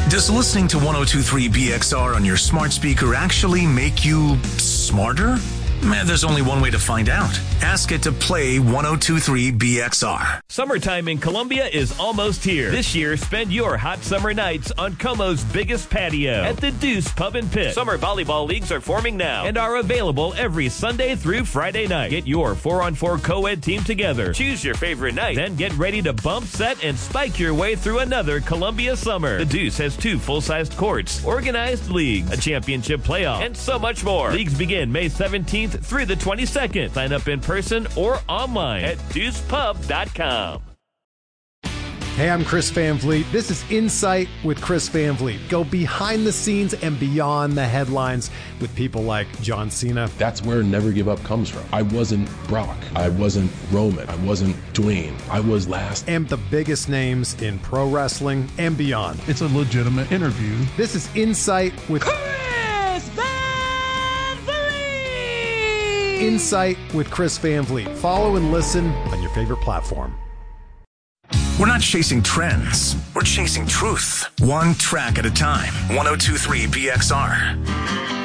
Does listening to 102.3 BXR on your smart speaker actually make you smarter? There's only one way to find out. Ask it to play 102.3 BXR. Summertime in Columbia is almost here. This year, spend your hot summer nights on Como's biggest patio at the Deuce Pub and Pit. Summer volleyball leagues are forming now and are available every Sunday through Friday night. Get your 4-on-4 co-ed team together. Choose your favorite night. Then get ready to bump, set, and spike your way through another Columbia summer. The Deuce has 2 full-sized courts, organized leagues, a championship playoff, and so much more. Leagues begin May 17th through the 22nd. Sign up in person or online at deucepub.com. Hey, I'm Chris Van Vliet. This is Insight with Chris Van Vliet. Go behind the scenes and beyond the headlines with people like John Cena. That's where Never Give Up comes from. I wasn't Brock. I wasn't Roman. I wasn't Dwayne. I was last. And the biggest names in pro wrestling and beyond. It's a legitimate interview. This is Insight with Chris Van Vliet. Insight with Chris Van Vliet. Follow and listen on your favorite platform. We're not chasing trends. We're chasing truth. One track at a time. 102.3 BXR.